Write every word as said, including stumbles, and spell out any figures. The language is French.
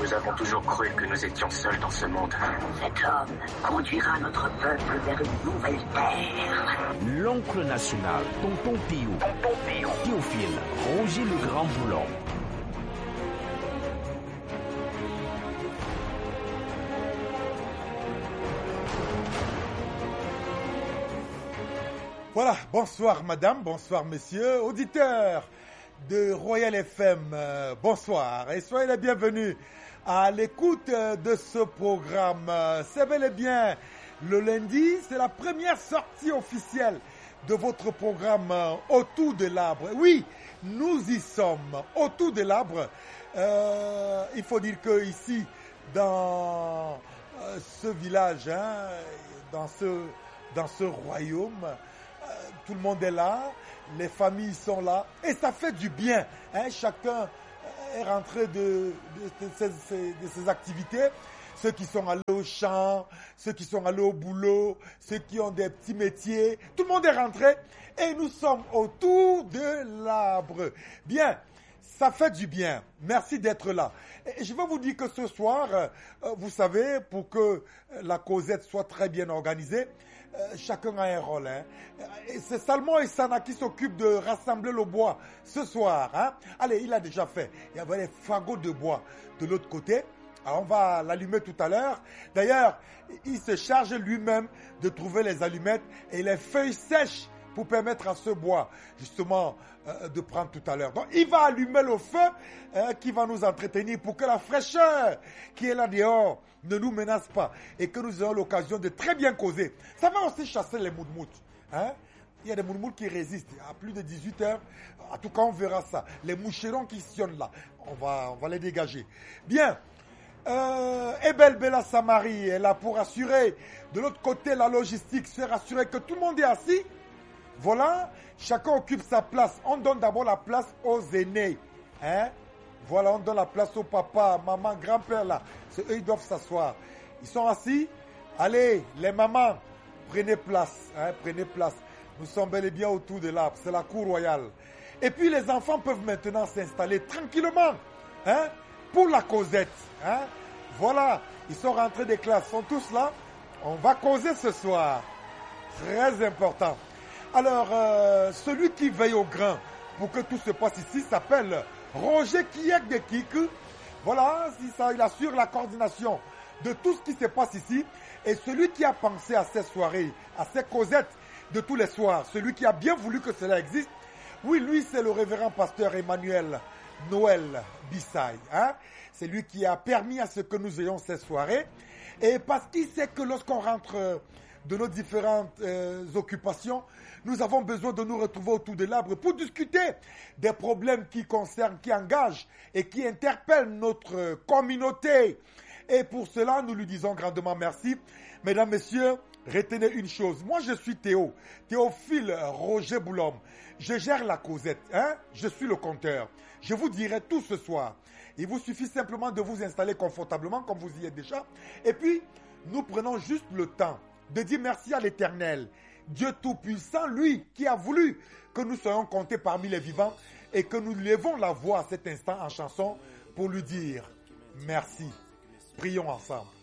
Nous avons toujours cru que nous étions seuls dans ce monde. Cet homme conduira notre peuple vers une nouvelle terre. L'oncle national, tonton Théo, tonton Théo, Théophile, Roger le Grand Boulon. Voilà, bonsoir madame, bonsoir messieurs, auditeurs de Royal F M, euh, bonsoir et soyez les bienvenus à l'écoute de ce programme. C'est bel et bien le lundi, c'est la première sortie officielle de votre programme euh, Autour de l'arbre. Oui, nous y sommes, Autour de l'arbre. Euh, il faut dire que ici, dans euh, ce village, hein, dans ce, dans ce royaume, tout le monde est là, les familles sont là et ça fait du bien. Hein? Chacun est rentré de, de, de, ces, de ces activités. Ceux qui sont allés au champ, ceux qui sont allés au boulot, ceux qui ont des petits métiers. Tout le monde est rentré et nous sommes autour de l'arbre. Bien, ça fait du bien. Merci d'être là. Et je vais vous dire que ce soir, vous savez, pour que la causette soit très bien organisée, Euh, chacun a un rôle. Hein. Et c'est Salmon et Sana qui s'occupent de rassembler le bois ce soir. Hein. Allez, il a déjà fait. Il y avait les fagots de bois de l'autre côté. Alors on va l'allumer tout à l'heure. D'ailleurs, il se charge lui-même de trouver les allumettes et les feuilles sèches pour permettre à ce bois, justement, euh, de prendre tout à l'heure. Donc, il va allumer le feu euh, qui va nous entretenir pour que la fraîcheur qui est là dehors ne nous menace pas et que nous ayons l'occasion de très bien causer. Ça va aussi chasser les moutmoutes. Hein? Il y a des moutmoutes qui résistent à plus de dix-huit heures. En tout cas, on verra ça. Les moucherons qui sionnent là, on va, on va les dégager. Bien. Euh, Ebel Bella Samari est là pour assurer de l'autre côté la logistique, se rassurer que tout le monde est assis. Voilà, chacun occupe sa place. On donne d'abord la place aux aînés. Hein? Voilà, on donne la place au papa, maman, grand-père là. C'est eux, ils doivent s'asseoir. Ils sont assis. Allez, les mamans, prenez place. Hein? Prenez place. Nous sommes bel et bien autour de l'arbre. C'est la cour royale. Et puis les enfants peuvent maintenant s'installer tranquillement. Hein? Pour la causette. Hein? Voilà, ils sont rentrés des classes. Ils sont tous là. On va causer ce soir. Très important. Alors, euh, celui qui veille au grain pour que tout se passe ici s'appelle Roger Kiek de Kik. Voilà, il assure la coordination de tout ce qui se passe ici. Et celui qui a pensé à ces soirées, à ces causettes de tous les soirs, celui qui a bien voulu que cela existe, oui, lui, c'est le révérend pasteur Emmanuel Noël Bissaï. Hein? C'est lui qui a permis à ce que nous ayons ces soirées. Et parce qu'il sait que lorsqu'on rentre de nos différentes euh, occupations, nous avons besoin de nous retrouver autour de l'arbre pour discuter des problèmes qui concernent, qui engagent et qui interpellent notre communauté. Et pour cela, nous lui disons grandement merci. Mesdames, Messieurs, retenez une chose. Moi, je suis Théo, Théophile Roger Boulom. Je gère la causette. Hein? Je suis le compteur. Je vous dirai tout ce soir. Il vous suffit simplement de vous installer confortablement comme vous y êtes déjà. Et puis, nous prenons juste le temps de dire merci à l'Éternel, Dieu Tout-Puissant, lui qui a voulu que nous soyons comptés parmi les vivants et que nous levons la voix à cet instant en chanson pour lui dire merci. Prions ensemble.